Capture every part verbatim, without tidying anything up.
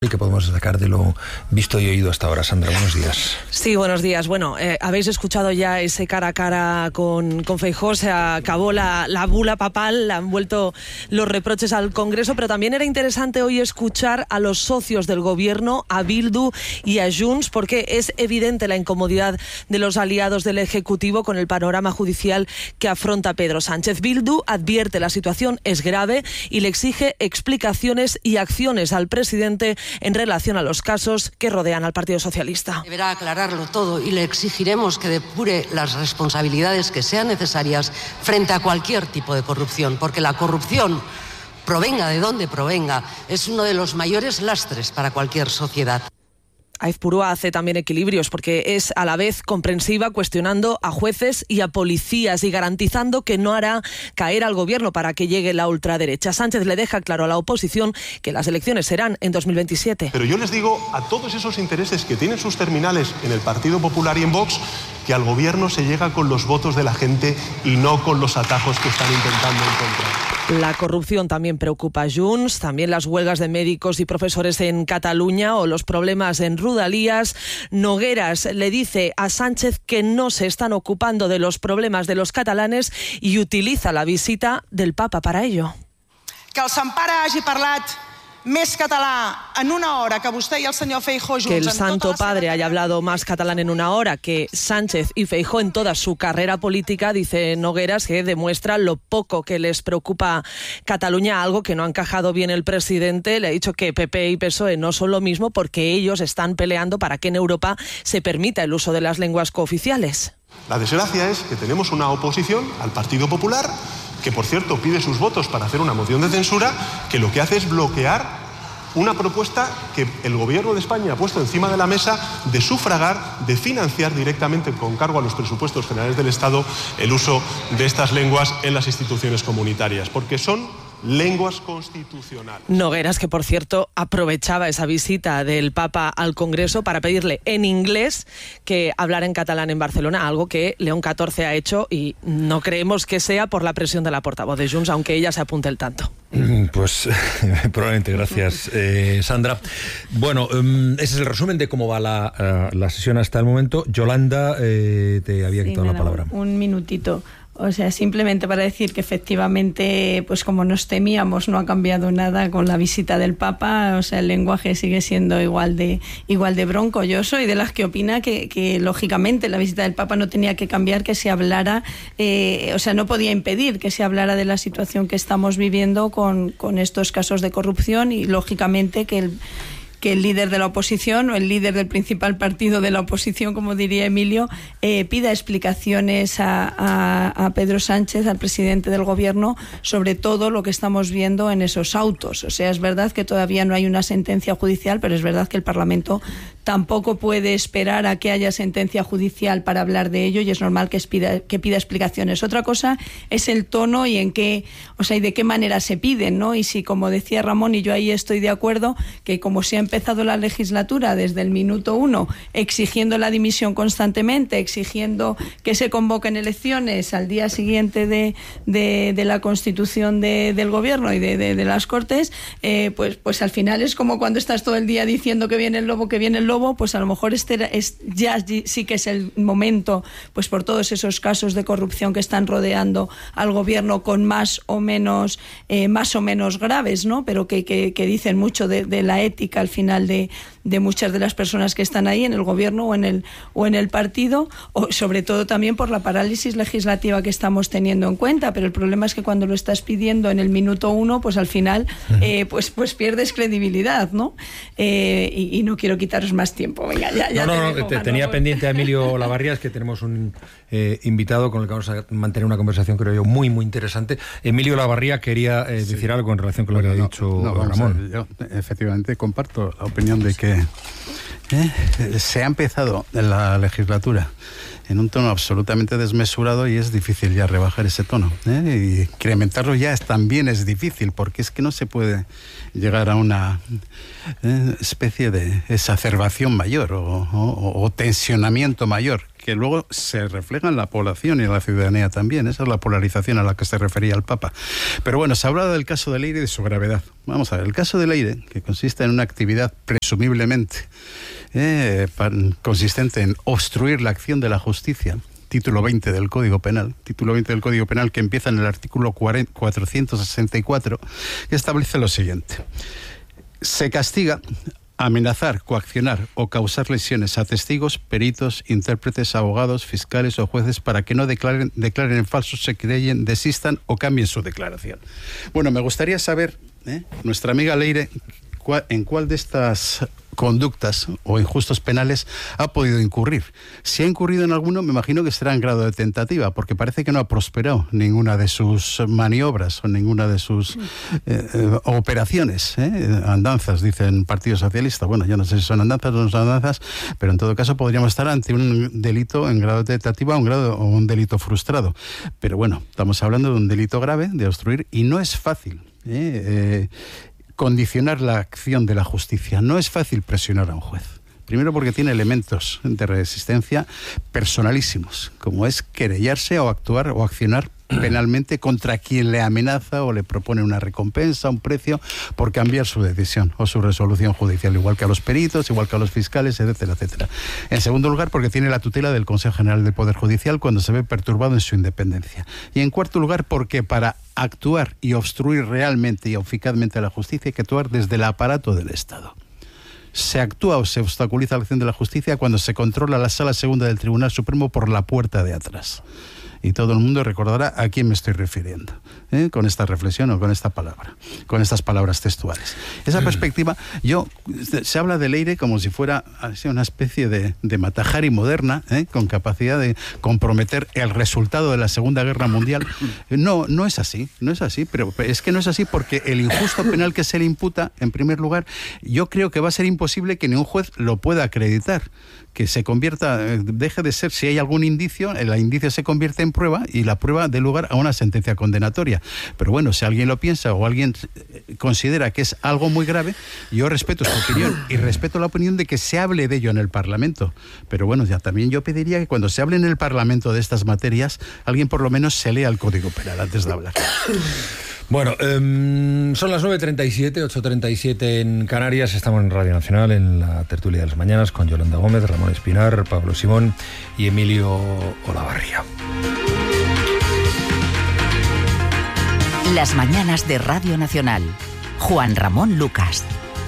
y qué podemos destacar de lo visto y oído hasta ahora. Sandra, buenos días. Sí, buenos días. Bueno, eh, habéis escuchado ya ese cara a cara con, con Feijóo, se acabó la, la bula papal, han vuelto los reproches al Congreso, pero también era interesante hoy escuchar a los socios del gobierno, a Bildu y a Junts, porque es evidente la incomodidad de los aliados del Ejecutivo con el panorama judicial que afronta Pedro Sánchez. Bildu advierte la situación es grave y le exige explicaciones y acciones al presidente en relación a los casos que rodean al Partido Socialista. Deberá aclararlo todo y le exigiremos que depure las responsabilidades que sean necesarias frente a cualquier tipo de corrupción, porque la corrupción, provenga de donde provenga, es uno de los mayores lastres para cualquier sociedad. Aizpurua hace también equilibrios porque es a la vez comprensiva, cuestionando a jueces y a policías y garantizando que no hará caer al gobierno para que llegue la ultraderecha. Sánchez le deja claro a la oposición que las elecciones serán en dos mil veintisiete. Pero yo les digo a todos esos intereses que tienen sus terminales en el Partido Popular y en Vox que al gobierno se llega con los votos de la gente y no con los atajos que están intentando encontrar. La corrupción también preocupa a Junts, también las huelgas de médicos y profesores en Cataluña o los problemas en Rodalies. Nogueras le dice a Sánchez que no se están ocupando de los problemas de los catalanes y utiliza la visita del Papa para ello. Que el Sant Pare hagi parlat més català en una hora que vostè i el senyor Feijóo junts. Que el Santo Padre haya hablado más catalán en una hora que Sánchez y Feijóo en toda su carrera política, dice Nogueras, que demuestra lo poco que les preocupa Cataluña, algo que no ha encajado bien el presidente. Le ha dicho que P P y P S O E no son lo mismo porque ellos están peleando para que en Europa se permita el uso de las lenguas cooficiales. La desgracia es que tenemos una oposición al Partido Popular que, por cierto, pide sus votos para hacer una moción de censura, que lo que hace es bloquear una propuesta que el Gobierno de España ha puesto encima de la mesa de sufragar, de financiar directamente con cargo a los presupuestos generales del Estado el uso de estas lenguas en las instituciones comunitarias, porque son lenguas constitucionales. Nogueras, que por cierto aprovechaba esa visita del Papa al Congreso para pedirle en inglés que hablara en catalán en Barcelona, algo que León catorce ha hecho y no creemos que sea por la presión de la portavoz de Junts, aunque ella se apunte el tanto. Pues probablemente, gracias eh, Sandra. Bueno, um, ese es el resumen de cómo va la, uh, la sesión hasta el momento. Yolanda, eh, te había sí, quitado la palabra. Un minutito. O sea, simplemente para decir que efectivamente, pues como nos temíamos, no ha cambiado nada con la visita del Papa. O sea, el lenguaje sigue siendo igual de igual de bronco. Yo soy de las que opina que, que lógicamente la visita del Papa no tenía que cambiar que se hablara, eh, o sea, no podía impedir que se hablara de la situación que estamos viviendo con, con estos casos de corrupción y lógicamente que el que el líder de la oposición o el líder del principal partido de la oposición, como diría Emilio, eh, pida explicaciones a, a, a Pedro Sánchez, al presidente del gobierno, sobre todo lo que estamos viendo en esos autos. O sea, es verdad que todavía no hay una sentencia judicial, pero es verdad que el Parlamento tampoco puede esperar a que haya sentencia judicial para hablar de ello y es normal que pida, que pida explicaciones. Otra cosa es el tono y en qué, o sea, y de qué manera se piden, ¿no? Y si, como decía Ramón, y yo ahí estoy de acuerdo, que como se ha empezado la legislatura desde el minuto uno exigiendo la dimisión constantemente, exigiendo que se convoquen elecciones al día siguiente de, de, de la constitución de, del gobierno y de, de, de las Cortes, eh, pues, pues al final es como cuando estás todo el día diciendo que viene el lobo, que viene el lobo, pues a lo mejor este es, ya sí que es el momento, pues por todos esos casos de corrupción que están rodeando al gobierno con más o menos eh, más o menos graves, ¿no? Pero que, que, que dicen mucho de, de la ética al final de De, de muchas de las personas que están ahí en el gobierno o en el o en el partido, o sobre todo también por la parálisis legislativa que estamos teniendo en cuenta. Pero el problema es que cuando lo estás pidiendo en el minuto uno, pues al final eh, pues pues pierdes credibilidad, ¿no? Eh, y, y no quiero quitaros más tiempo. Venga, ya, ya no, te no, dejo, no, te, Manolo. tenía pendiente a Emilio Lavarrías, que tenemos un eh, invitado con el que vamos a mantener una conversación, creo yo, muy, muy interesante. Emilio Lavarría quería eh, decir sí. algo en relación con lo bueno, que ha no, dicho no, Ramón. Yo efectivamente comparto la opinión de que ¿eh? se ha empezado la legislatura en un tono absolutamente desmesurado y es difícil ya rebajar ese tono, ¿eh? Y incrementarlo ya es, también es difícil, porque es que no se puede llegar a una ¿eh? especie de exacerbación mayor o, o, o tensionamiento mayor, que que luego se refleja en la población y en la ciudadanía también. Esa es la polarización a la que se refería el Papa. Pero bueno, se ha hablado del caso de Leire y de su gravedad. Vamos a ver, el caso de Leire, que consiste en una actividad presumiblemente eh, consistente en obstruir la acción de la justicia, título veinte del Código Penal, título veinte del Código Penal que empieza en el artículo cuatrocientos sesenta y cuatro, que establece lo siguiente: se castiga amenazar, coaccionar o causar lesiones a testigos, peritos, intérpretes, abogados, fiscales o jueces para que no declaren, declaren en falso, se querellen, desistan o cambien su declaración. Bueno, me gustaría saber, ¿eh? nuestra amiga Leire, cuál, en cuál de estas conductas o injustos penales ha podido incurrir. Si ha incurrido en alguno, me imagino que será en grado de tentativa, porque parece que no ha prosperado ninguna de sus maniobras o ninguna de sus eh, eh, operaciones, ¿eh? andanzas, dice el Partido Socialista. Bueno, yo no sé si son andanzas o no son andanzas, pero en todo caso podríamos estar ante un delito en grado de tentativa o un, grado, o un delito frustrado. Pero bueno, estamos hablando de un delito grave, de obstruir, y no es fácil ¿eh? Eh, condicionar la acción de la justicia. No es fácil presionar a un juez. Primero porque tiene elementos de resistencia personalísimos, como es querellarse o actuar o accionar penalmente contra quien le amenaza o le propone una recompensa, un precio, por cambiar su decisión o su resolución judicial, igual que a los peritos, igual que a los fiscales, etcétera, etcétera. En segundo lugar, porque tiene la tutela del Consejo General del Poder Judicial cuando se ve perturbado en su independencia. Y en cuarto lugar, porque para actuar y obstruir realmente y eficazmente a la justicia hay que actuar desde el aparato del Estado. Se actúa o se obstaculiza la acción de la justicia cuando se controla la Sala Segunda del Tribunal Supremo por la puerta de atrás. Y todo el mundo recordará a quién me estoy refiriendo, ¿eh? con esta reflexión o con esta palabra, con estas palabras textuales. Esa perspectiva, yo se habla de Leire como si fuera así, una especie de, de Matajari moderna, ¿eh? con capacidad de comprometer el resultado de la Segunda Guerra Mundial. No, no es así, no es así, pero es que no es así porque el injusto penal que se le imputa, en primer lugar, yo creo que va a ser imposible que ningún juez lo pueda acreditar, que se convierta, deje de ser, si hay algún indicio, el indicio se convierte en prueba y la prueba dé lugar a una sentencia condenatoria. Pero bueno, si alguien lo piensa o alguien considera que es algo muy grave, yo respeto su opinión y respeto la opinión de que se hable de ello en el Parlamento. Pero bueno, ya también yo pediría que cuando se hable en el Parlamento de estas materias, alguien por lo menos se lea el Código Penal antes de hablar. Bueno, um, son las nueve treinta y siete, ocho treinta y siete en Canarias. Estamos en Radio Nacional, en la tertulia de las mañanas, con Yolanda Gómez, Ramón Espinar, Pablo Simón y Emilio Olavarría. Las mañanas de Radio Nacional. Juan Ramón Lucas.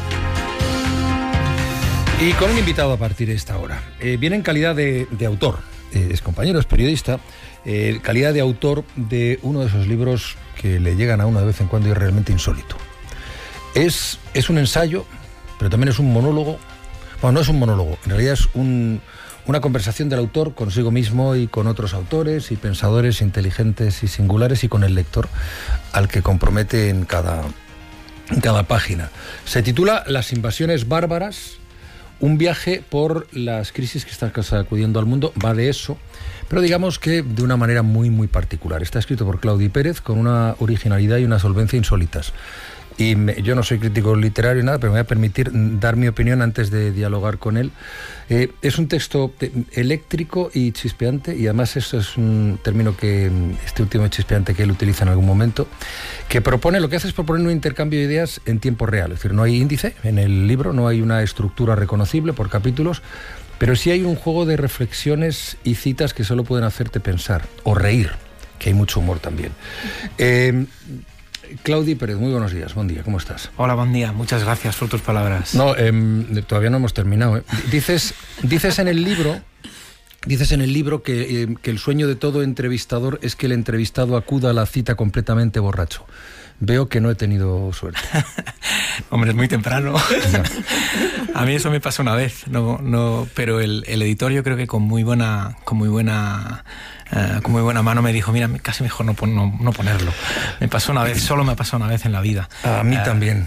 Y con un invitado a partir de esta hora. Eh, viene en calidad de, de autor, eh, es compañero, es periodista, eh, calidad de autor de uno de esos libros que le llegan a uno de vez en cuando y es realmente insólito. Es, es un ensayo, pero también es un monólogo. Bueno, no es un monólogo, en realidad es un, una conversación del autor consigo mismo y con otros autores y pensadores inteligentes y singulares y con el lector, al que compromete en cada, en cada página. Se titula Las invasiones bárbaras, un viaje por las crisis que están sacudiendo al mundo. Va de eso, pero digamos que de una manera muy, muy particular. Está escrito por Claudi Pérez con una originalidad y una solvencia insólitas. Y me, yo no soy crítico literario ni nada, pero me voy a permitir dar mi opinión antes de dialogar con él. Eh, es un texto eléctrico y chispeante, y además eso es un término que, este último chispeante que él utiliza en algún momento, que propone, lo que hace es proponer un intercambio de ideas en tiempo real. Es decir, no hay índice en el libro, no hay una estructura reconocible por capítulos, pero sí hay un juego de reflexiones y citas que solo pueden hacerte pensar, o reír, que hay mucho humor también. Eh, Claudi Pérez, muy buenos días, buen día, ¿cómo estás? Hola, buen día, muchas gracias por tus palabras. No, eh, todavía no hemos terminado. ¿eh? Dices, dices en el libro, dices en el libro que, eh, que el sueño de todo entrevistador es que el entrevistado acuda a la cita completamente borracho. Veo que no he tenido suerte. Hombre, es muy temprano. A mí eso me pasó una vez, no, no, pero el, el editor yo creo que con muy buena, con muy buena, uh, con muy buena mano me dijo, mira, casi mejor no, no, no ponerlo. Me pasó una vez, solo me ha pasado una vez en la vida. A mí uh, también.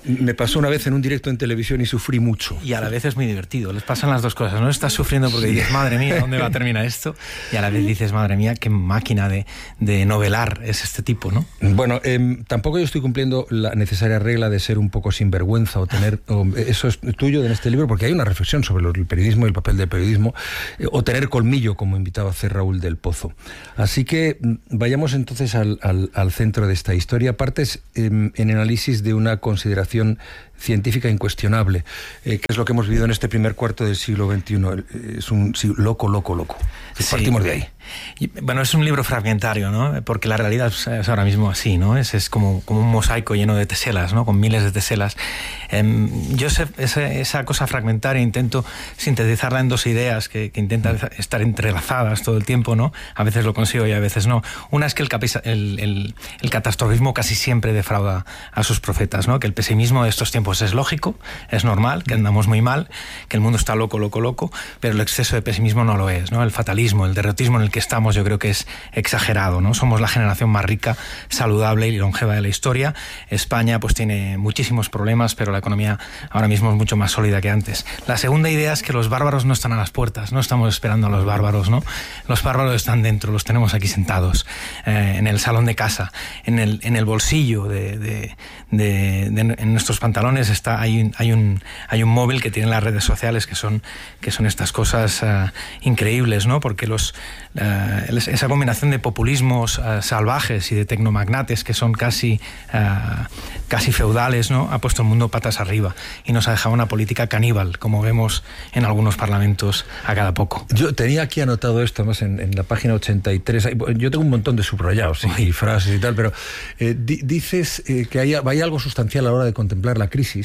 Me pasó una vez en un directo en televisión y sufrí mucho. Y a la vez es muy divertido, les pasan las dos cosas, no estás sufriendo porque sí. dices, madre mía, ¿dónde va a terminar esto? Y a la vez dices, madre mía, qué máquina de, de novelar es este tipo, ¿no? Bueno, eh, tampoco yo estoy cumpliendo la necesaria regla de ser un poco sinvergüenza o tener, o, eso es tuyo en este libro, porque hay una reflexión sobre el periodismo y el papel del periodismo, eh, o tener colmillo, como invitaba a hacer Raúl del Pozo. Así que vayamos entonces al, al, al centro de esta historia. Partes eh, en análisis de una consideración científica incuestionable, eh, que es lo que hemos vivido en este primer cuarto del siglo veintiuno. Es un sí, loco, loco, loco. Sí. Partimos de ahí. Y, bueno, es un libro fragmentario, ¿no? Porque la realidad es ahora mismo así, ¿no? Es, es como, como un mosaico lleno de teselas, ¿no? Con miles de teselas. Eh, yo sé, esa, esa cosa fragmentaria intento sintetizarla en dos ideas que, que intentan estar entrelazadas todo el tiempo, ¿no? A veces lo consigo y a veces no. Una es que el, el, el, el catastrofismo casi siempre defrauda a sus profetas, ¿no? Que el pesimismo de estos tiempos es lógico, es normal, que andamos muy mal, que el mundo está loco, loco, loco, pero el exceso de pesimismo no lo es, ¿no? El fatalismo, el derrotismo en el que estamos, yo creo que es exagerado, ¿no? Somos la generación más rica, saludable y longeva de la historia. España pues tiene muchísimos problemas, pero la economía ahora mismo es mucho más sólida que antes. La segunda idea es que los bárbaros no están a las puertas, no estamos esperando a los bárbaros, ¿no? Los bárbaros están dentro, los tenemos aquí sentados, eh, en el salón de casa, en el, en el bolsillo de, de, de, de en nuestros pantalones está, hay, un, hay, un, hay un móvil que tienen las redes sociales, que son, que son estas cosas uh, increíbles, ¿no? Porque los, uh, esa combinación de populismos uh, salvajes y de tecnomagnates que son casi, uh, casi feudales, ¿no? Ha puesto el mundo patas arriba y nos ha dejado una política caníbal, como vemos en algunos parlamentos a cada poco. Yo tenía aquí anotado esto, además en, en la página ochenta y tres, yo tengo un montón de subrayados y, y frases y tal, pero eh, di, dices eh, que hay, hay algo sustancial a la hora de contemplar la crisis,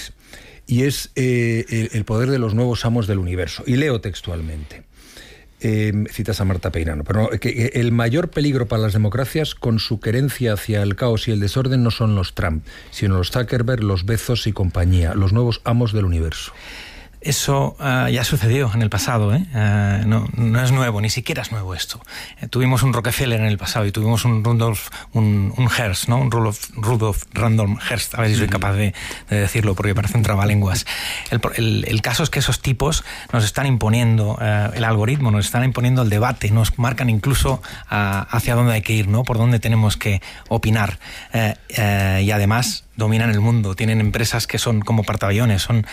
y es eh, el, el poder de los nuevos amos del universo. Y leo textualmente. Eh, citas a Marta Peirano, pero no, que, que el mayor peligro para las democracias, con su querencia hacia el caos y el desorden, no son los Trump, sino los Zuckerberg, los Bezos y compañía, los nuevos amos del universo. Eso uh, ya sucedió en el pasado, ¿eh? Uh, no, no es nuevo, ni siquiera es nuevo esto. Eh, tuvimos un Rockefeller en el pasado y tuvimos un Rudolf, un, un Hearst, ¿no? Un Rudolf, Rudolf Randolph Hearst, a ver si soy capaz de, de decirlo porque parece un trabalenguas. El, el, el caso es que esos tipos nos están imponiendo uh, el algoritmo, nos están imponiendo el debate, nos marcan incluso uh, hacia dónde hay que ir, ¿no? Por dónde tenemos que opinar. Uh, uh, y además dominan el mundo, tienen empresas que son como portaaviones, son uh,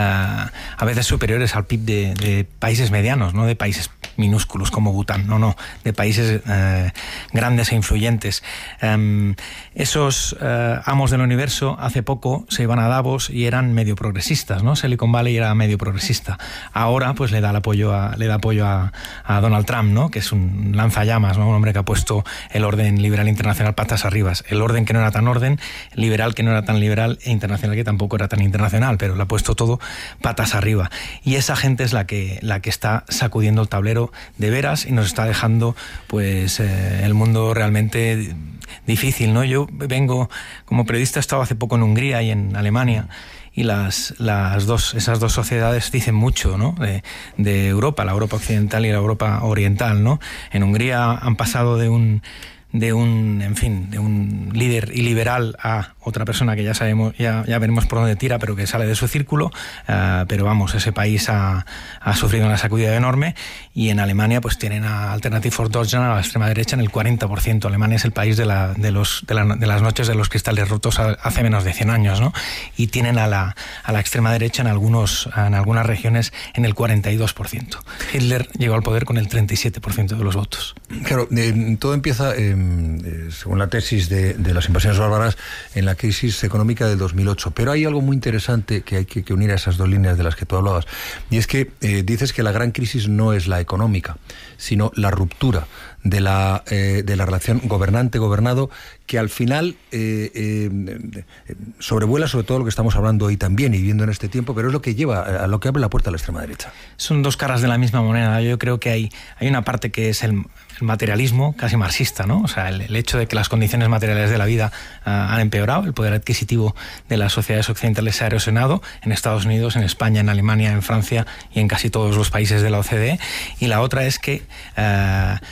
a veces superiores al P I B de, de países medianos, no de países minúsculos como Bután, no, no, de países uh, grandes e influyentes. Um, esos uh, amos del universo hace poco se iban a Davos y eran medio progresistas, ¿no? Silicon Valley era medio progresista. Ahora pues le da el apoyo a, le da apoyo a, a Donald Trump, ¿no? Que es un lanzallamas, ¿no? Un hombre que ha puesto el orden liberal internacional patas arriba. El orden que no era tan orden, liberal que no era tan liberal e internacional que tampoco era tan internacional, pero lo ha puesto todo patas arriba. Y esa gente es la que, la que está sacudiendo el tablero de veras y nos está dejando pues eh, el mundo realmente difícil, ¿no? Yo vengo, como periodista, he estado hace poco en Hungría y en Alemania, y las, las dos, esas dos sociedades dicen mucho, ¿no? de, de Europa, la Europa occidental y la Europa oriental, ¿no? En Hungría han pasado de un de un, en fin, de un líder iliberal a otra persona que ya sabemos, ya, ya veremos por dónde tira, pero que sale de su círculo, uh, pero vamos, ese país ha, ha sufrido una sacudida enorme, y en Alemania pues tienen a Alternative for Deutschland, a la extrema derecha, en el cuarenta por ciento. Alemania es el país de, la, de, los, de, la, de las noches de los cristales rotos hace menos de cien años, ¿no? Y tienen a la, a la extrema derecha en, algunos, en algunas regiones en el cuarenta y dos por ciento. Hitler llegó al poder con el treinta y siete por ciento de los votos. Claro, eh, todo empieza... Eh... según la tesis de, de las invasiones bárbaras, en la crisis económica del dos mil ocho. Pero hay algo muy interesante que hay que, que unir a esas dos líneas de las que tú hablabas, y es que eh, dices que la gran crisis no es la económica, sino la ruptura de la, eh, de la relación gobernante-gobernado, que al final eh, eh, sobrevuela sobre todo lo que estamos hablando hoy también y viviendo en este tiempo, pero es lo que lleva a lo que abre la puerta a la extrema derecha. Son dos caras de la misma moneda. Yo creo que hay, hay una parte que es el, el materialismo casi marxista, ¿no? O sea, el, el hecho de que las condiciones materiales de la vida uh, han empeorado, el poder adquisitivo de las sociedades occidentales se ha erosionado en Estados Unidos, en España, en Alemania, en Francia y en casi todos los países de la O C D E. Y la otra es que uh, la gente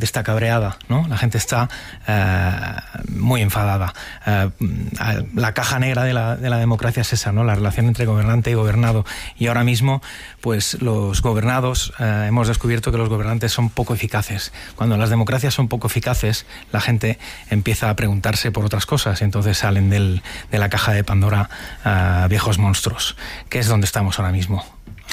está cabreada, ¿no? La gente está eh, muy enfadada. Eh, la caja negra de la, de la democracia es esa, ¿no? La relación entre gobernante y gobernado. Y ahora mismo, pues los gobernados, eh, hemos descubierto que los gobernantes son poco eficaces. Cuando las democracias son poco eficaces, la gente empieza a preguntarse por otras cosas y entonces salen del, de la caja de Pandora uh, viejos monstruos, que es donde estamos ahora mismo.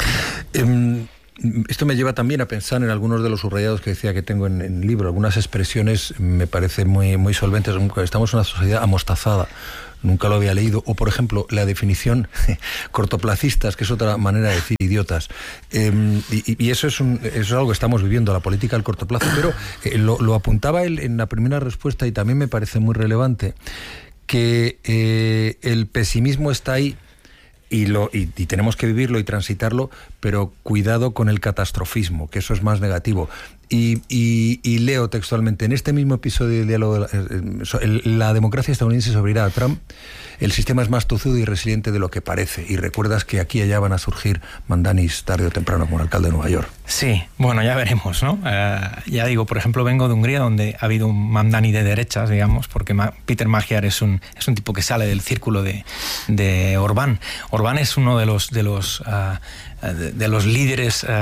Um... Esto me lleva también a pensar en algunos de los subrayados que decía que tengo en, en el libro. Algunas expresiones me parecen muy, muy solventes. Estamos en una sociedad amostazada. Nunca lo había leído. O, por ejemplo, la definición cortoplacistas, que es otra manera de decir idiotas. Eh, y, y eso es, un, eso es algo que estamos viviendo, la política al corto plazo. Pero eh, lo, lo apuntaba él en la primera respuesta y también me parece muy relevante, que eh, el pesimismo está ahí. Y, lo, y, y tenemos que vivirlo y transitarlo, pero cuidado con el catastrofismo, que eso es más negativo. Y, y, y leo textualmente, en este mismo episodio del diálogo, de la, el, la democracia estadounidense se abrirá a Trump, el sistema es más tozudo y resiliente de lo que parece. Y recuerdas que aquí y allá van a surgir mandanis tarde o temprano como el alcalde de Nueva York. Sí, bueno, ya veremos, ¿no? Eh, ya digo, por ejemplo, vengo de Hungría, donde ha habido un mandani de derechas, digamos, porque Ma- Peter Magyar es un, es un tipo que sale del círculo de, de Orbán. Orbán es uno de los, de los, uh, de, de los líderes uh,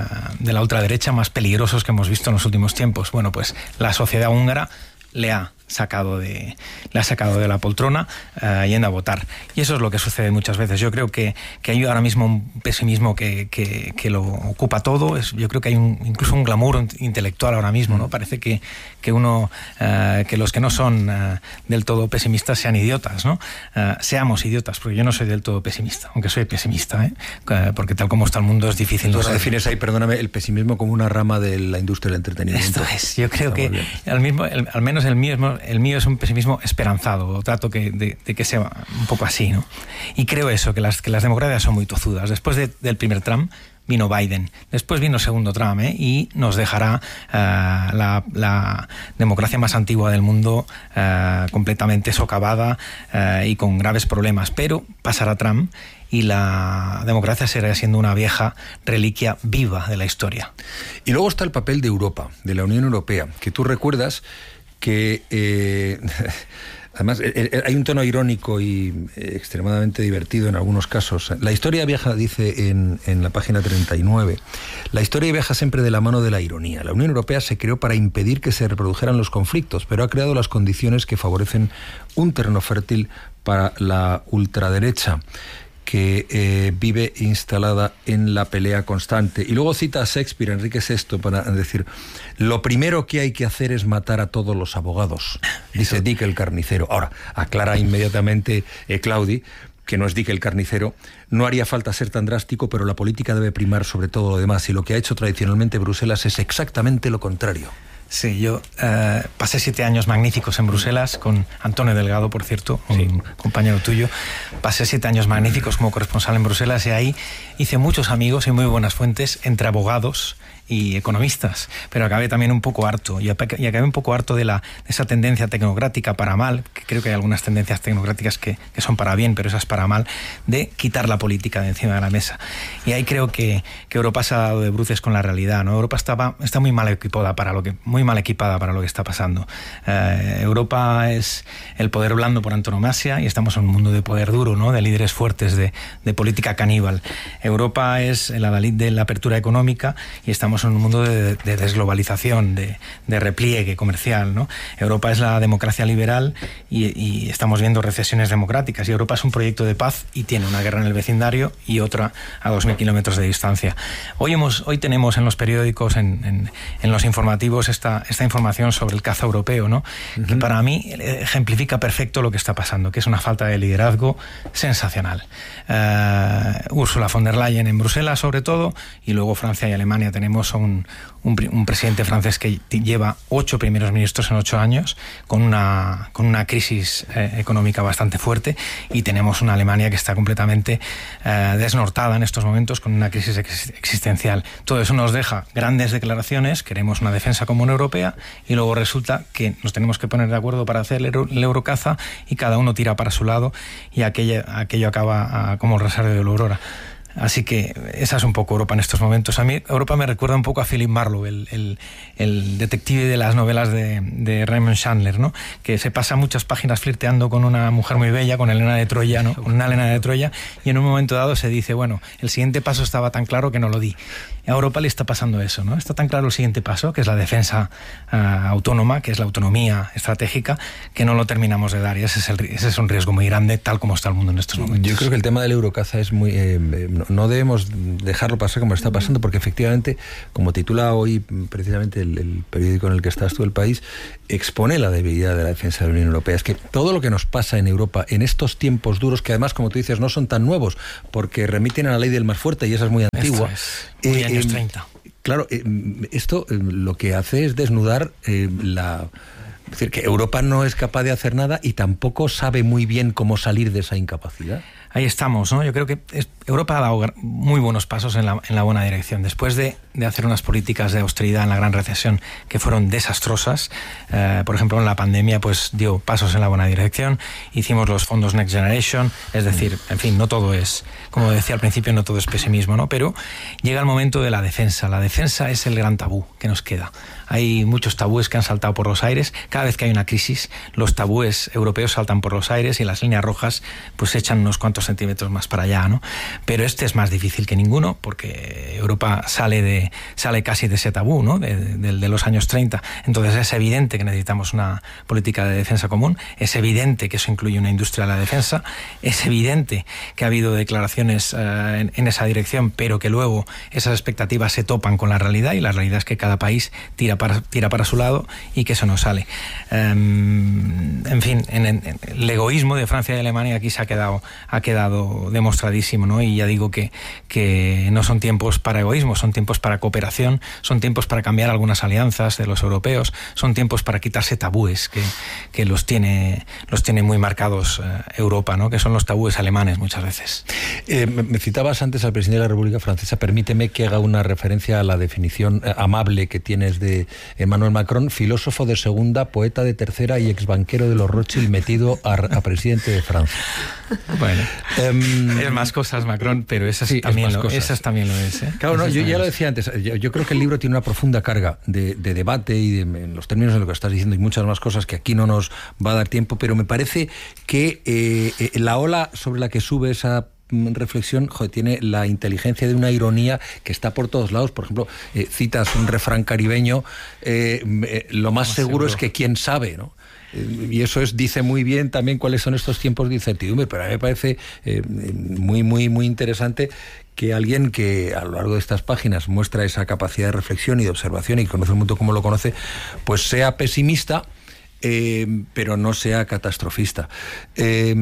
de la ultraderecha más peligrosos que hemos visto en los últimos tiempos. Bueno, pues la sociedad húngara le ha sacado de, le ha sacado de la poltrona uh, yendo a votar. Y eso es lo que sucede muchas veces. Yo creo que, que hay ahora mismo un pesimismo que, que, que lo ocupa todo. Es, yo creo que hay un, incluso un glamour intelectual ahora mismo, ¿no? Parece que, que uno, uh, que los que no son uh, del todo pesimistas sean idiotas, ¿no? Uh, seamos idiotas, porque yo no soy del todo pesimista, aunque soy pesimista, ¿eh? Uh, porque tal como está el mundo es difícil. Tú no defines ahí, perdóname, el pesimismo como una rama de la industria del entretenimiento. Esto es, yo creo está que al, mismo, el, al menos el mismo el mío es un pesimismo esperanzado, o trato que, de, de que sea un poco así, ¿no? Y creo eso, que las, que las democracias son muy tozudas. Después de, del primer Trump vino Biden, después vino el segundo Trump, ¿eh? Y nos dejará uh, la, la democracia más antigua del mundo uh, completamente socavada uh, y con graves problemas. Pero pasará Trump y la democracia será siendo una vieja reliquia viva de la historia. Y luego está el papel de Europa, de la Unión Europea, que tú recuerdas que eh, además eh, hay un tono irónico y eh, extremadamente divertido en algunos casos. La historia viaja, dice en, en la página treinta y nueve, la historia viaja siempre de la mano de la ironía. La Unión Europea se creó para impedir que se reprodujeran los conflictos, pero ha creado las condiciones que favorecen un terreno fértil para la ultraderecha, que eh, vive instalada en la pelea constante. Y luego cita a Shakespeare, Enrique sexto, para decir, lo primero que hay que hacer es matar a todos los abogados, dice Eso. Dick el carnicero. Ahora, aclara inmediatamente eh, Claudi, que no es Dick el carnicero, no haría falta ser tan drástico, pero la política debe primar sobre todo lo demás, y lo que ha hecho tradicionalmente Bruselas es exactamente lo contrario. Sí, yo eh, pasé siete años magníficos en Bruselas con Antonio Delgado, por cierto, un sí. compañero tuyo. Pasé siete años magníficos como corresponsal en Bruselas y ahí hice muchos amigos y muy buenas fuentes entre abogados y economistas, pero acabé también un poco harto, y acabé un poco harto de, la, de esa tendencia tecnocrática para mal, que creo que hay algunas tendencias tecnocráticas que, que son para bien, pero esas para mal, de quitar la política de encima de la mesa. Y ahí creo que, que Europa se ha dado de bruces con la realidad, ¿no? Europa estaba, está muy mal equipada para lo que, muy mal equipada para lo que está pasando. Eh, Europa es el poder blando por antonomasia y estamos en un mundo de poder duro, ¿no? De líderes fuertes, de, de política caníbal. Europa es el adalid de la apertura económica y estamos en un mundo de, de desglobalización, de, de repliegue comercial, ¿no? Europa es la democracia liberal y, y estamos viendo recesiones democráticas, y Europa es un proyecto de paz y tiene una guerra en el vecindario y otra a dos mil kilómetros de distancia. Hoy, hemos, hoy tenemos en los periódicos, en, en, en los informativos, esta, esta información sobre el caza europeo, ¿no? Uh-huh. Que para mí ejemplifica perfecto lo que está pasando, que es una falta de liderazgo sensacional. Uh, Ursula von der Leyen en Bruselas, sobre todo, y luego Francia y Alemania. Tenemos un, un, un presidente francés que lleva ocho primeros ministros en ocho años, con una, con una crisis eh, económica bastante fuerte, y tenemos una Alemania que está completamente eh, desnortada en estos momentos, con una crisis ex existencial. Todo eso nos deja grandes declaraciones, queremos una defensa común europea, y luego resulta que nos tenemos que poner de acuerdo para hacer el, euro, el eurocaza, y cada uno tira para su lado, y aquello, aquello acaba a, como el rosario de la aurora. Así que esa es un poco Europa en estos momentos. A mí Europa me recuerda un poco a Philip Marlowe, el, el, el detective de las novelas de, de Raymond Chandler, ¿no? Que se pasa muchas páginas flirteando con una mujer muy bella, con Helena de Troya, ¿no? Con una Helena de Troya, y en un momento dado se dice, bueno, el siguiente paso estaba tan claro que no lo di. A Europa le está pasando eso, ¿no? Está tan claro el siguiente paso, que es la defensa uh, autónoma, que es la autonomía estratégica, que no lo terminamos de dar, y ese es, el, ese es un riesgo muy grande, tal como está el mundo en estos momentos. Yo creo que el tema del Eurocaza es muy... Eh, no, no debemos dejarlo pasar como está pasando, porque efectivamente, como titula hoy precisamente el, el periódico en el que estás tú, El País, expone la debilidad de la defensa de la Unión Europea. Es que todo lo que nos pasa en Europa en estos tiempos duros, que además, como tú dices, no son tan nuevos, porque remiten a la ley del más fuerte, y esa es muy antigua. Es, muy eh, años treinta. Claro, eh, esto eh, lo que hace es desnudar eh, la... Es decir, que Europa no es capaz de hacer nada y tampoco sabe muy bien cómo salir de esa incapacidad. Ahí estamos, ¿no? Yo creo que es, Europa ha dado muy buenos pasos en la, en la buena dirección. Después de, de hacer unas políticas de austeridad en la gran recesión que fueron desastrosas, eh, por ejemplo, en la pandemia, pues dio pasos en la buena dirección. Hicimos los fondos Next Generation, es decir, en fin, no todo es, como decía al principio, no todo es pesimismo, ¿no? Pero llega el momento de la defensa. La defensa es el gran tabú que nos queda. Hay muchos tabúes que han saltado por los aires. Cada vez que hay una crisis, los tabúes europeos saltan por los aires y las líneas rojas pues echan unos cuantos centímetros más para allá, ¿no? Pero este es más difícil que ninguno, porque Europa sale de sale casi de ese tabú, ¿no? De, de, de los años treinta. Entonces es evidente que necesitamos una política de defensa común, es evidente que eso incluye una industria de la defensa, es evidente que ha habido declaraciones uh, en, en esa dirección, pero que luego esas expectativas se topan con la realidad, y la realidad es que cada país tira para, tira para su lado y que eso no sale. Um, en fin, en, en, el egoísmo de Francia y Alemania aquí se ha quedado, ha quedado demostradísimo, ¿no? Y ya digo que, que no son tiempos para egoísmo, son tiempos para cooperación, son tiempos para cambiar algunas alianzas de los europeos, son tiempos para quitarse tabúes que, que los tiene los tiene muy marcados eh, Europa, ¿no? Que son los tabúes alemanes muchas veces. Eh, me, me citabas antes al presidente de la República Francesa. Permíteme que haga una referencia a la definición eh, amable que tienes de Emmanuel Macron: filósofo de segunda, poeta de tercera y exbanquero de los Rothschild metido a, a presidente de Francia. Bueno, um, es más cosas Macron, pero esas, sí, también, es lo, esas también lo es. ¿eh? Claro, no, yo ya lo decía antes, yo, yo creo que el libro tiene una profunda carga de, de debate y de, en los términos de lo que estás diciendo, y muchas más cosas que aquí no nos va a dar tiempo, pero me parece que eh, eh, la ola sobre la que sube esa reflexión, joder, tiene la inteligencia de una ironía que está por todos lados. Por ejemplo, eh, citas un refrán caribeño, eh, eh, lo más, más seguro, seguro es que quién sabe, ¿no? Y eso es, dice muy bien también cuáles son estos tiempos de incertidumbre, pero a mí me parece eh, muy, muy, muy interesante que alguien que a lo largo de estas páginas muestra esa capacidad de reflexión y de observación y conoce el mundo como lo conoce, pues sea pesimista, Eh, pero no sea catastrofista. Eh,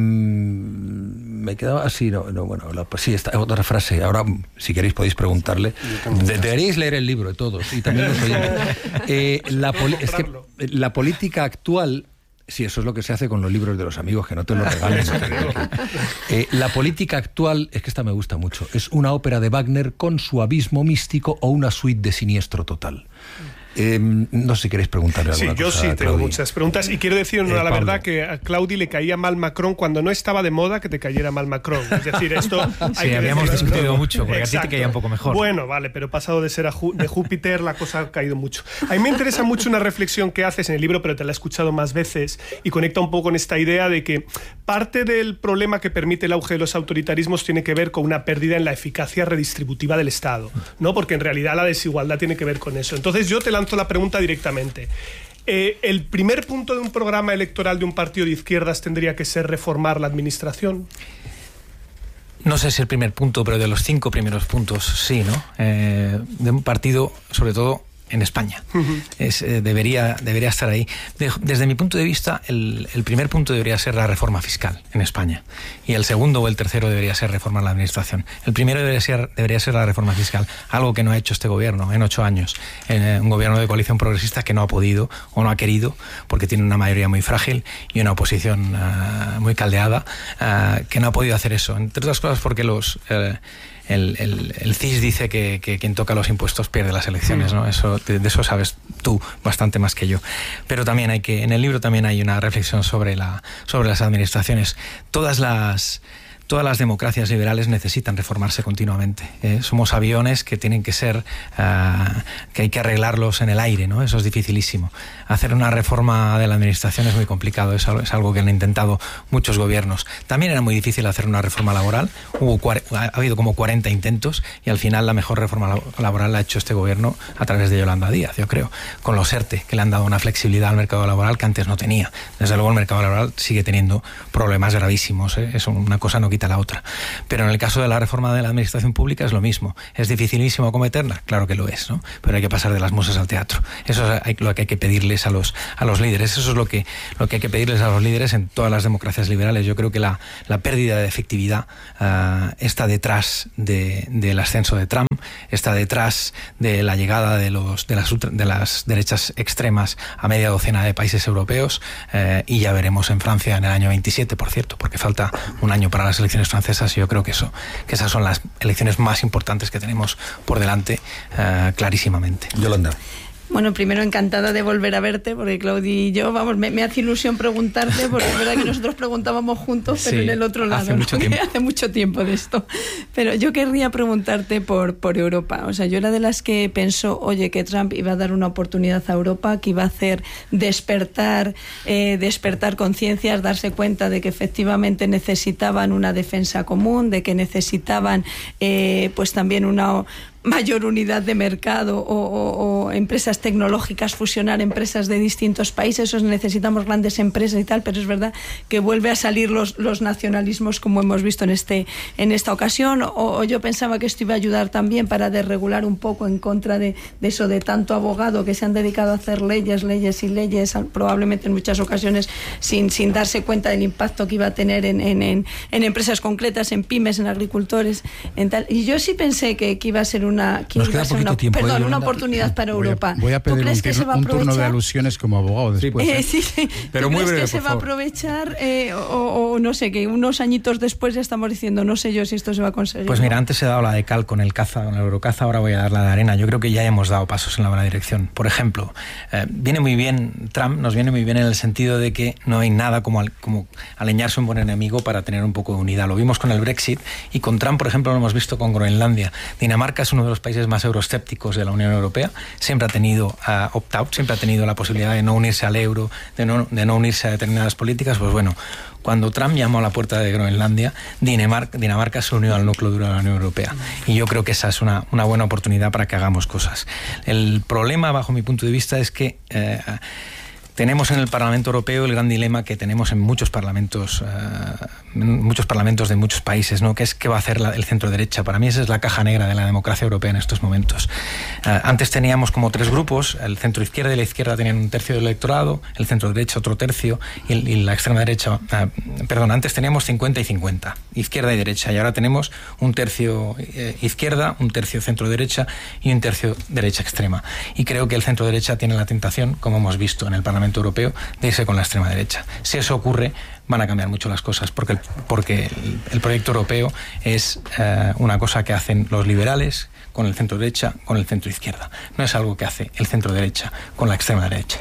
me quedaba así, no, no bueno, la, sí, esta otra frase. Ahora, si queréis, podéis preguntarle. De, deberéis leer el libro, todos, y también los oyentes. Eh, la, es que la política actual. Sí, eso es lo que se hace con los libros de los amigos, que no te lo regalen. eh, la política actual, es que esta me gusta mucho, es una ópera de Wagner con su abismo místico o una suite de Siniestro Total. Eh, no sé si queréis preguntarle alguna sí, cosa. Sí, yo sí tengo Claudi. muchas preguntas, y quiero decir, no, eh, la verdad, que a Claudi le caía mal Macron cuando no estaba de moda que te cayera mal Macron. Es decir, esto... Sí, habíamos discutido ¿no? mucho, porque exacto. A ti te caía un poco mejor. Bueno, vale, pero pasado de ser a Ju- de Júpiter, la cosa ha caído mucho. A mí me interesa mucho una reflexión que haces en el libro, pero te la he escuchado más veces, y conecta un poco con esta idea de que parte del problema que permite el auge de los autoritarismos tiene que ver con una pérdida en la eficacia redistributiva del Estado, ¿no? Porque en realidad la desigualdad tiene que ver con eso. Entonces yo te lanzo la pregunta directamente. Eh, ¿El primer punto de un programa electoral de un partido de izquierdas tendría que ser reformar la administración? No sé si el primer punto, pero de los cinco primeros puntos sí, ¿no? Eh, de un partido, sobre todo en España. Uh-huh. Es, eh, debería, debería estar ahí. De, desde mi punto de vista, el, el primer punto debería ser la reforma fiscal en España. Y el segundo o el tercero debería ser reformar la administración. El primero debería ser, debería ser la reforma fiscal, algo que no ha hecho este gobierno en ocho años. Eh, un gobierno de coalición progresista que no ha podido o no ha querido, porque tiene una mayoría muy frágil y una oposición uh, muy caldeada, uh, que no ha podido hacer eso. Entre otras cosas porque los... Uh, El, el, el C I S dice que, que quien toca los impuestos pierde las elecciones, ¿no? Eso, de, de eso sabes tú bastante más que yo. Pero también hay que, en el libro también hay una reflexión sobre la, sobre las administraciones. Todas las todas las democracias liberales necesitan reformarse continuamente. ¿eh? Somos aviones que tienen que ser, uh, que hay que arreglarlos en el aire, ¿no? Eso es dificilísimo. Hacer una reforma de la administración es muy complicado, es algo, es algo que han intentado muchos gobiernos. También era muy difícil hacer una reforma laboral. Hubo, ha habido como cuarenta intentos y al final la mejor reforma laboral la ha hecho este gobierno a través de Yolanda Díaz, yo creo, con los ERTE, que le han dado una flexibilidad al mercado laboral que antes no tenía. Desde luego el mercado laboral sigue teniendo problemas gravísimos, ¿eh? Eso, una cosa no quita la otra. Pero en el caso de la reforma de la administración pública es lo mismo. ¿Es dificilísimo acometerla? Claro que lo es, ¿no? Pero hay que pasar de las musas al teatro. Eso es lo que hay que pedirles a los, a los líderes. Eso es lo que, lo que hay que pedirles a los líderes en todas las democracias liberales. Yo creo que la, la pérdida de efectividad uh, está detrás de, del ascenso de Trump, está detrás de la llegada de, los, de, las, de las derechas extremas a media docena de países europeos, eh, y ya veremos en Francia en el año veintisiete, por cierto, porque falta un año para las elecciones francesas, y yo creo que eso, que esas son las elecciones más importantes que tenemos por delante, eh, clarísimamente. Yolanda. Bueno, primero encantada de volver a verte, porque Claudi y yo, vamos, me, me hace ilusión preguntarte, porque es verdad que nosotros preguntábamos juntos, pero sí, en el otro lado, hace mucho, ¿no? hace mucho tiempo de esto. Pero yo querría preguntarte por, por Europa. O sea, yo era de las que pensó, oye, que Trump iba a dar una oportunidad a Europa, que iba a hacer despertar, eh, despertar conciencias, darse cuenta de que efectivamente necesitaban una defensa común, de que necesitaban, eh, pues también una mayor unidad de mercado o, o, o empresas tecnológicas, fusionar empresas de distintos países. Eso necesitamos grandes empresas y tal, pero es verdad que vuelve a salir los, los nacionalismos, como hemos visto en este en esta ocasión, o, o yo pensaba que esto iba a ayudar también para desregular un poco en contra de, de eso, de tanto abogado que se han dedicado a hacer leyes, leyes y leyes, probablemente en muchas ocasiones sin, sin darse cuenta del impacto que iba a tener en, en, en, en empresas concretas, en pymes, en agricultores, en tal. Y yo sí pensé que, que iba a ser una que Nos queda poquito una, tiempo, perdón, ¿eh? una oportunidad para voy a, Europa. Voy a pedir un, turno, un turno de alusiones como abogado después. Eh, sí, sí. Pero ¿Tú muy crees breve, que se va a aprovechar eh, o, o no sé, que unos añitos después ya estamos diciendo, no sé yo si esto se va a conseguir? Pues mira, antes he dado la de cal con el caza, con el Eurocaza, ahora voy a dar la de arena. Yo creo que ya hemos dado pasos en la buena dirección. Por ejemplo, eh, viene muy bien Trump, nos viene muy bien en el sentido de que no hay nada como, al, como alinearse un buen enemigo para tener un poco de unidad. Lo vimos con el Brexit y con Trump, por ejemplo, lo hemos visto con Groenlandia. Dinamarca es uno de los países más euroscépticos de la Unión Europea, siempre ha tenido uh, opt-out, siempre ha tenido la posibilidad de no unirse al euro, de no, de no unirse a determinadas políticas. Pues bueno, cuando Trump llamó a la puerta de Groenlandia, Dinamarca, Dinamarca se unió al núcleo duro de la Unión Europea. Y yo creo que esa es una, una buena oportunidad para que hagamos cosas. El problema, bajo mi punto de vista, es que eh, tenemos en el Parlamento Europeo el gran dilema que tenemos en muchos parlamentos, uh, muchos parlamentos de muchos países, ¿no? Que es qué va a hacer la, el centro derecha. Para mí esa es la caja negra de la democracia europea en estos momentos. Uh, antes teníamos como tres grupos, el centro izquierda y la izquierda tenían un tercio del electorado, el centro derecha otro tercio y, el, y la extrema derecha, uh, perdón, antes teníamos cincuenta y cincuenta, izquierda y derecha, y ahora tenemos un tercio eh, izquierda, un tercio centro derecha y un tercio derecha extrema. Y creo que el centro derecha tiene la tentación, como hemos visto en el Parlamento Europeo, de irse con la extrema derecha. Si eso ocurre, van a cambiar mucho las cosas, porque el, porque el, el proyecto europeo es eh, una cosa que hacen los liberales con el centro derecha, con el centro izquierda. No es algo que hace el centro derecha con la extrema derecha.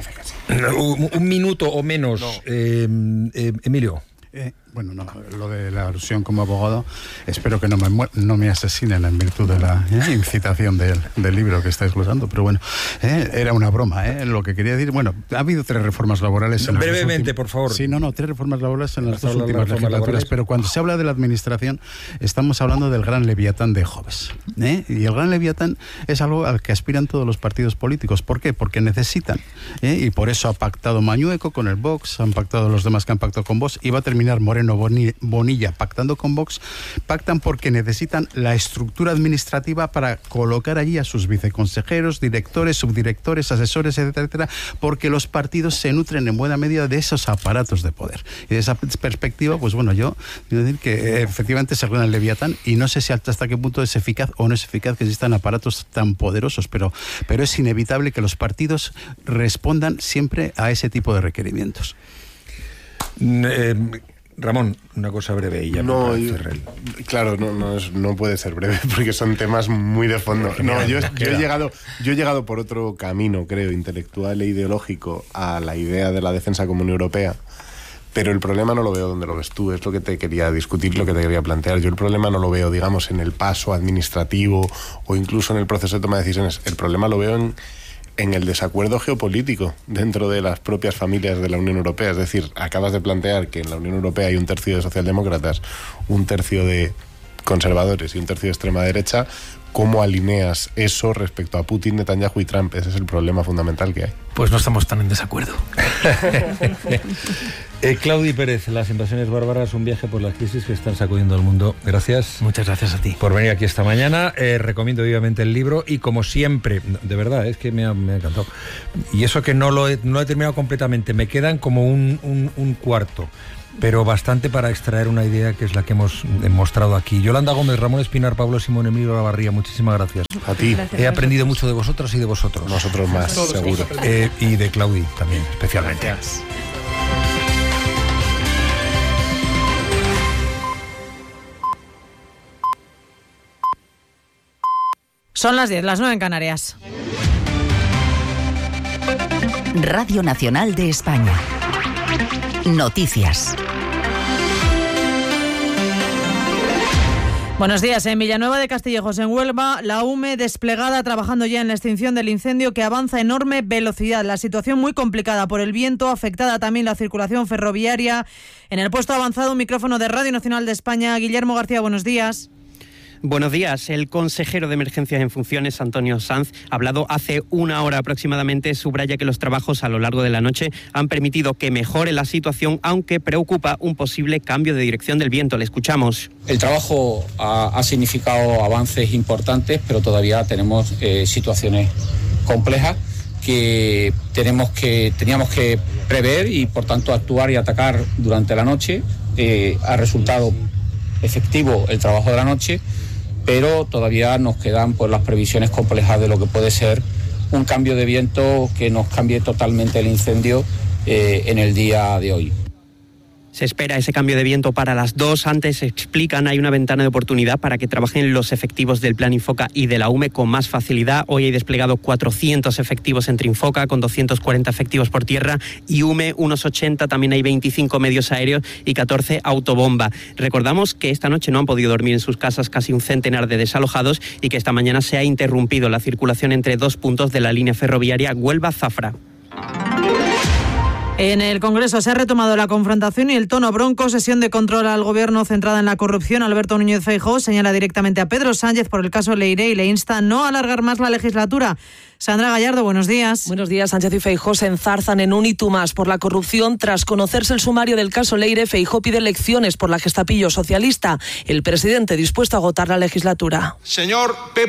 Un, un minuto o menos, no. eh, eh, Emilio. Eh, bueno, no, lo de la alusión como abogado, espero que no me, no me asesinen en virtud de la eh, incitación del, del libro que estáis glosando, pero bueno, eh, era una broma, eh, lo que quería decir. Bueno, ha habido tres reformas laborales. En no, brevemente, últimos, por favor. Sí, no, no, tres reformas laborales en las dos últimas legislaturas, pero cuando se habla de la administración, estamos hablando del gran leviatán de Hobbes, ¿eh? Y el gran leviatán es algo al que aspiran todos los partidos políticos. ¿Por qué? Porque necesitan, ¿eh? Y por eso ha pactado Mañueco con el Vox, han pactado los demás que han pactado con Vox, y va a terminar Moreno Bonilla pactando con Vox. Pactan porque necesitan la estructura administrativa para colocar allí a sus viceconsejeros, directores, subdirectores, asesores, etcétera, etcétera, porque los partidos se nutren en buena medida de esos aparatos de poder. Y de esa perspectiva, pues bueno, yo quiero decir que efectivamente se reúne el leviatán, y no sé si hasta qué punto es eficaz o no es eficaz que existan aparatos tan poderosos, pero, pero es inevitable que los partidos respondan siempre a ese tipo de requerimientos. Eh, Ramón, una cosa breve y ya no, para yo, cerrar. Claro, no, no, es, no puede ser breve porque son temas muy de fondo. No, yo, yo, he llegado, yo he llegado por otro camino, creo, intelectual e ideológico a la idea de la defensa común europea, Pero el problema no lo veo donde lo ves tú, es lo que te quería discutir, lo que te quería plantear. Yo el problema no lo veo, digamos, en el paso administrativo o incluso en el proceso de toma de decisiones. El problema lo veo en, en el desacuerdo geopolítico dentro de las propias familias de la Unión Europea. Es decir, acabas de plantear que en la Unión Europea hay un tercio de socialdemócratas, un tercio de conservadores y un tercio de extrema derecha. ¿Cómo alineas eso respecto a Putin, Netanyahu y Trump? Ese es el problema fundamental que hay. Pues no estamos tan en desacuerdo. eh, Claudi Pérez, Las invasiones bárbaras, un viaje por las crisis que están sacudiendo el mundo. Gracias. Muchas gracias a ti. Por venir aquí esta mañana. Eh, recomiendo vivamente el libro y como siempre, de verdad, es que me ha, me ha encantado. Y eso que no lo he, no lo he terminado completamente, me quedan como un, un, un cuarto. Pero bastante para extraer una idea que es la que hemos mostrado aquí. Yolanda Gómez, Ramón Espinar, Pablo Simón, Emilio Lavarría, muchísimas gracias. A ti. Gracias, He aprendido mucho de vosotros y de vosotros. Nosotros más, Todos seguro. Eh, y de Claudi también, especialmente. Gracias. Son las diez, las nueve en Canarias. Radio Nacional de España. Noticias. Buenos días. En Villanueva de Castillejos, en Huelva, la U M E desplegada trabajando ya en la extinción del incendio que avanza a enorme velocidad. La situación muy complicada por el viento, afectada también la circulación ferroviaria. En el puesto avanzado, un micrófono de Radio Nacional de España. Guillermo García, buenos días. Buenos días. El consejero de Emergencias en funciones, Antonio Sanz, hablado hace una hora aproximadamente, subraya que los trabajos a lo largo de la noche han permitido que mejore la situación, aunque preocupa un posible cambio de dirección del viento. Le escuchamos. El trabajo ha, ha significado avances importantes, pero todavía tenemos eh, situaciones complejas que tenemos que teníamos que prever y, por tanto, actuar y atacar durante la noche. Eh, ha resultado efectivo el trabajo de la noche, pero todavía nos quedan pues las previsiones complejas de lo que puede ser un cambio de viento que nos cambie totalmente el incendio eh, en el día de hoy. Se espera ese cambio de viento para las dos. Antes explican, hay una ventana de oportunidad para que trabajen los efectivos del Plan Infoca y de la U M E con más facilidad. Hoy hay desplegado cuatrocientos efectivos entre Infoca, con doscientos cuarenta efectivos por tierra, y U M E unos ochenta. También hay veinticinco medios aéreos y catorce autobomba. Recordamos que esta noche no han podido dormir en sus casas casi un centenar de desalojados y que esta mañana se ha interrumpido la circulación entre dos puntos de la línea ferroviaria Huelva-Zafra. En el Congreso se ha retomado la confrontación y el tono bronco. Sesión de control al Gobierno centrada en la corrupción. Alberto Núñez Feijóo señala directamente a Pedro Sánchez por el caso Leiré y le insta a no alargar más la legislatura. Sandra Gallardo, buenos días. Buenos días. Sánchez y Feijóo se enzarzan en un y tú más por la corrupción. Tras conocerse el sumario del caso Leire, Feijóo pide elecciones por la Gestapillo socialista. El presidente dispuesto a agotar la legislatura. Señor P.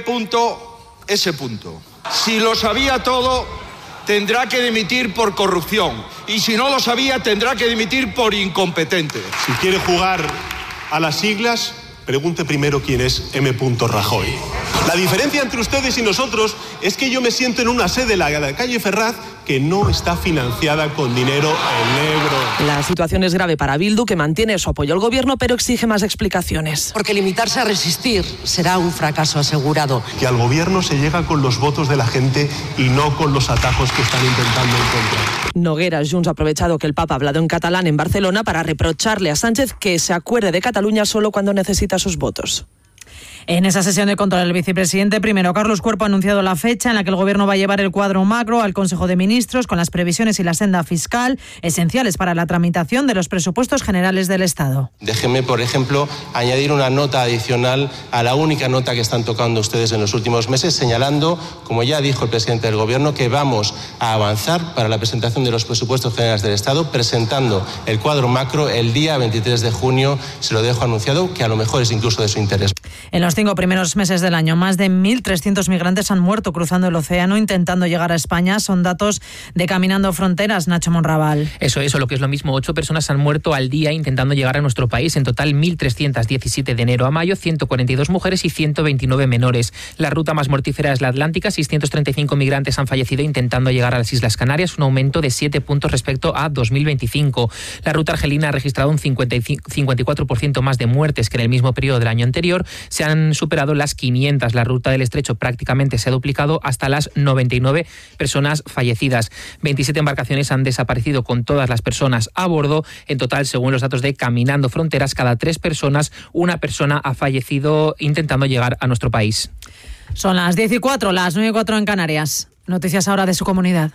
S. Si lo sabía todo, tendrá que dimitir por corrupción. Y si no lo sabía, tendrá que dimitir por incompetente. Si quiere jugar a las siglas, pregunte primero quién es M. Rajoy. La diferencia entre ustedes y nosotros es que yo me siento en una sede, la de la calle Ferraz, que no está financiada con dinero en negro. La situación es grave para Bildu, que mantiene su apoyo al Gobierno, pero exige más explicaciones. Porque limitarse a resistir será un fracaso asegurado. Que al Gobierno se llega con los votos de la gente y no con los atajos que están intentando encontrar. Nogueras Junts ha aprovechado que el Papa ha hablado en catalán en Barcelona para reprocharle a Sánchez que se acuerde de Cataluña solo cuando necesita sus votos. En esa sesión de control, el vicepresidente primero, Carlos Cuerpo, ha anunciado la fecha en la que el Gobierno va a llevar el cuadro macro al Consejo de Ministros con las previsiones y la senda fiscal esenciales para la tramitación de los presupuestos generales del Estado. Déjenme, por ejemplo, añadir una nota adicional a la única nota que están tocando ustedes en los últimos meses, señalando, como ya dijo el presidente del Gobierno, que vamos a avanzar para la presentación de los presupuestos generales del Estado, presentando el cuadro macro el día veintitrés de junio. Se lo dejo anunciado, que a lo mejor es incluso de su interés. En los cinco primeros meses del año, más de mil trescientos migrantes han muerto cruzando el océano intentando llegar a España. Son datos de Caminando Fronteras. Nacho Monraval. Eso es, o lo que es lo mismo, ocho personas han muerto al día intentando llegar a nuestro país. En total, mil trescientos diecisiete de enero a mayo, ciento cuarenta y dos mujeres y ciento veintinueve menores. La ruta más mortífera es la Atlántica. seiscientos treinta y cinco migrantes han fallecido intentando llegar a las Islas Canarias, un aumento de siete puntos respecto a dos mil veinticinco. La ruta argelina ha registrado un cincuenta y cuatro por ciento más de muertes que en el mismo periodo del año anterior. Se han han superado las quinientas. La ruta del estrecho prácticamente se ha duplicado hasta las noventa y nueve personas fallecidas. veintisiete embarcaciones han desaparecido con todas las personas a bordo. En total, según los datos de Caminando Fronteras, cada tres personas, una persona ha fallecido intentando llegar a nuestro país. Son las diez y cuatro, las nueve y cuatro en Canarias. Noticias ahora de su comunidad.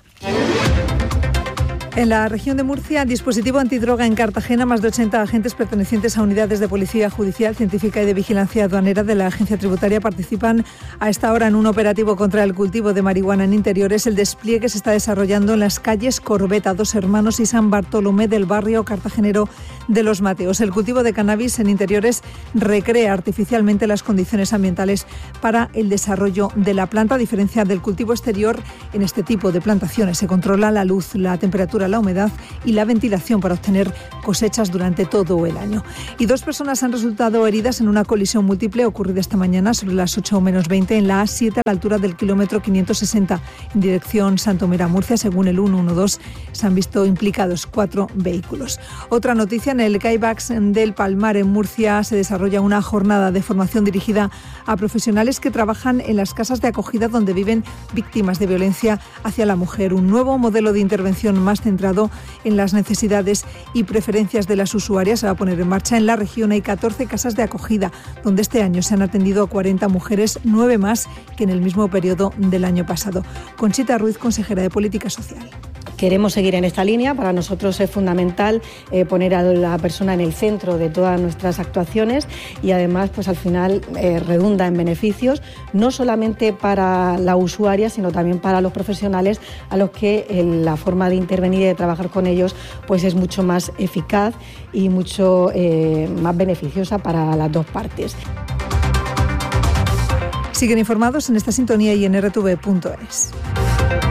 En la región de Murcia, dispositivo antidroga en Cartagena, más de ochenta agentes pertenecientes a unidades de policía judicial, científica y de vigilancia aduanera de la agencia tributaria participan a esta hora en un operativo contra el cultivo de marihuana en interiores. El despliegue se está desarrollando en las calles Corbeta, Dos Hermanos y San Bartolomé del barrio cartagenero de Los Mateos. El cultivo de cannabis en interiores recrea artificialmente las condiciones ambientales para el desarrollo de la planta. A diferencia del cultivo exterior, en este tipo de plantaciones se controla la luz, la temperatura, la humedad y la ventilación para obtener cosechas durante todo el año. Y dos personas han resultado heridas en una colisión múltiple ocurrida esta mañana sobre las ocho menos veinte en la A siete a la altura del kilómetro quinientos sesenta en dirección Santomera, Murcia. Según el ciento doce, se han visto implicados cuatro vehículos. Otra noticia: en el Caibax del Palmar, en Murcia, se desarrolla una jornada de formación dirigida a profesionales que trabajan en las casas de acogida donde viven víctimas de violencia hacia la mujer. Un nuevo modelo de intervención más centrado en las necesidades y preferencias de las usuarias se va a poner en marcha en la región. Hay catorce casas de acogida donde este año se han atendido a cuarenta mujeres, nueve más que en el mismo periodo del año pasado. Conchita Ruiz, consejera de Política Social. Queremos seguir en esta línea. Para nosotros es fundamental eh, poner a la persona en el centro de todas nuestras actuaciones y además, pues al final eh, redunda en beneficios, no solamente para la usuaria, sino también para los profesionales a los que eh, la forma de intervenir y de trabajar con ellos pues es mucho más eficaz y mucho eh, más beneficiosa para las dos partes. Siguen informados en esta sintonía y en r t v punto es.